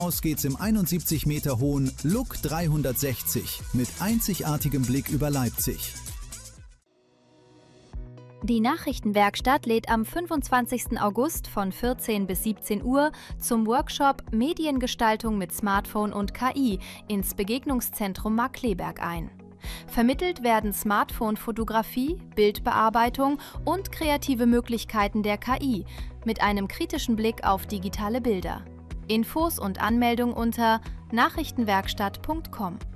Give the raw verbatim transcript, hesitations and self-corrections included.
Aus geht's im einundsiebzig Meter hohen Look dreihundertsechzig mit einzigartigem Blick über Leipzig. Die Nachrichtenwerkstatt lädt am fünfundzwanzigsten August von vierzehn bis siebzehn Uhr zum Workshop Mediengestaltung mit Smartphone und K I ins Begegnungszentrum Markkleeberg ein. Vermittelt werden Smartphone-Fotografie, Bildbearbeitung und kreative Möglichkeiten der K I mit einem kritischen Blick auf digitale Bilder. Infos und Anmeldung unter nachrichtenwerkstatt punkt com.